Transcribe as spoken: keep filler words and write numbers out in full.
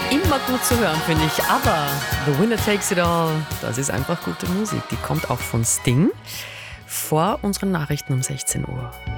Immer gut zu hören, finde ich. Aber The Winner Takes It All, das ist einfach gute Musik. Die kommt auch von Sting vor unseren Nachrichten um sechzehn Uhr.